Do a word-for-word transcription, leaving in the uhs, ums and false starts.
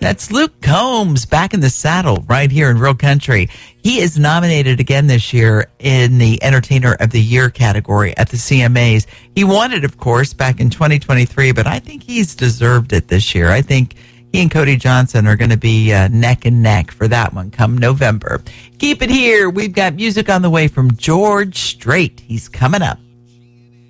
That's Luke Combs back in the saddle right here in Real Country. He is nominated again this year in the Entertainer of the Year category at the C M As. He won it, of course, back in twenty twenty-three, but I think he's deserved it this year. I think he and Cody Johnson are going to be uh, neck and neck for that one come November. Keep it here. We've got music on the way from George Strait. He's coming up.